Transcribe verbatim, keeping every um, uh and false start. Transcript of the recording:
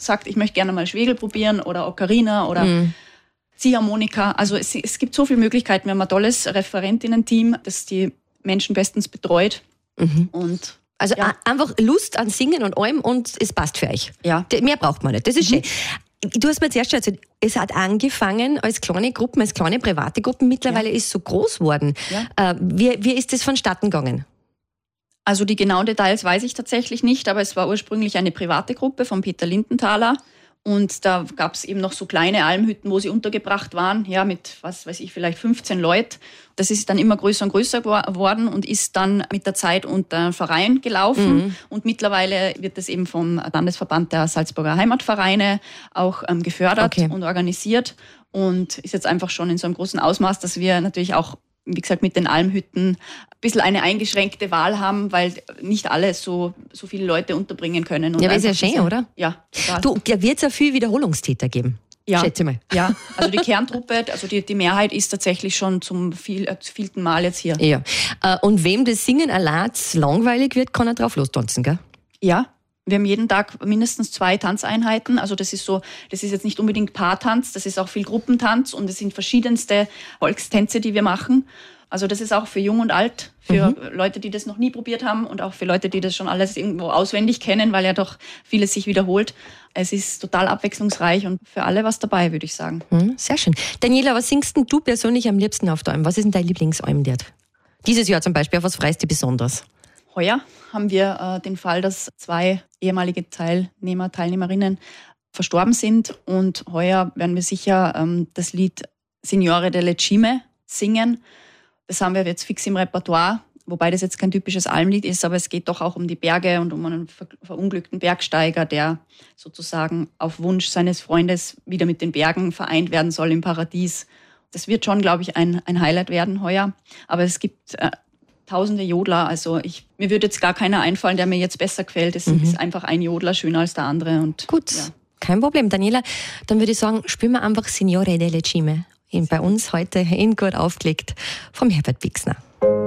sagt, ich möchte gerne mal Schwegel probieren oder Ocarina oder mhm. Ziehharmonika. Also es, es gibt so viele Möglichkeiten. Wir haben ein tolles Referentinnen-Team, das die Menschen bestens betreut. Mhm. Und also ja. einfach Lust an Singen und allem und es passt für euch. Ja. Mehr braucht man nicht, das ist mhm. schön. Du hast mir zuerst schon erzählt, es hat angefangen als kleine Gruppen, als kleine private Gruppen. Mittlerweile ja. ist es so groß geworden. Ja. Äh, wie, wie ist das vonstatten gegangen? Also die genauen Details weiß ich tatsächlich nicht, aber es war ursprünglich eine private Gruppe von Peter Lindenthaler. Und da gab es eben noch so kleine Almhütten, wo sie untergebracht waren, ja, mit, was weiß ich, vielleicht fünfzehn Leuten. Das ist dann immer größer und größer geworden und ist dann mit der Zeit unter einen Verein gelaufen. Mhm. Und mittlerweile wird das eben vom Landesverband der Salzburger Heimatvereine auch ähm, gefördert okay. und organisiert. Und ist jetzt einfach schon in so einem großen Ausmaß, dass wir natürlich auch, wie gesagt, mit den Almhütten ein bisschen eine eingeschränkte Wahl haben, weil nicht alle so, so viele Leute unterbringen können. Und ja, aber ist ja schön, diese, oder? Ja. Total. Du, da wird es ja viel Wiederholungstäter geben. Ja. Schätze mal. Ja, also die Kerntruppe, also die, die Mehrheit ist tatsächlich schon zum viel, äh, vielten Mal jetzt hier. Ja. Und wem das Singen allein langweilig wird, kann er drauf lostanzen, gell? Ja. Wir haben jeden Tag mindestens zwei Tanzeinheiten. Also das ist so, das ist jetzt nicht unbedingt Paartanz, das ist auch viel Gruppentanz und es sind verschiedenste Volkstänze, die wir machen. Also das ist auch für Jung und Alt, für mhm. Leute, die das noch nie probiert haben und auch für Leute, die das schon alles irgendwo auswendig kennen, weil ja doch vieles sich wiederholt. Es ist total abwechslungsreich und für alle was dabei, würde ich sagen. Mhm, sehr schön. Daniela, was singst denn du persönlich am liebsten auf der Alm? Was ist denn dein Lieblingsalm dort? Dieses Jahr zum Beispiel, auf was freust du dich besonders? Heuer haben wir äh, den Fall, dass zwei ehemalige Teilnehmer, Teilnehmerinnen verstorben sind. Und heuer werden wir sicher ähm, das Lied Signore delle Cime singen. Das haben wir jetzt fix im Repertoire, wobei das jetzt kein typisches Almlied ist, aber es geht doch auch um die Berge und um einen ver- verunglückten Bergsteiger, der sozusagen auf Wunsch seines Freundes wieder mit den Bergen vereint werden soll im Paradies. Das wird schon, glaube ich, ein, ein Highlight werden heuer. Aber es gibt äh, tausende Jodler, also ich, mir würde jetzt gar keiner einfallen, der mir jetzt besser gefällt. Es mhm. ist einfach ein Jodler schöner als der andere. Und, gut, ja. Kein Problem. Daniela, dann würde ich sagen, spielen wir einfach Signore delle Cime. Bei uns heute in gut aufgelegt vom Herbert Bixner.